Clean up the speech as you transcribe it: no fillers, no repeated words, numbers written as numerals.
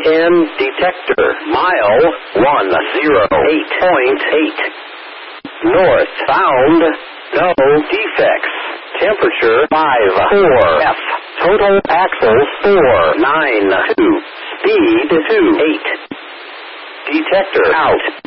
EN detector. Mile 108.8. North found. No defects. Temperature 54 F. Total axles 492. Speed 28. Detector out.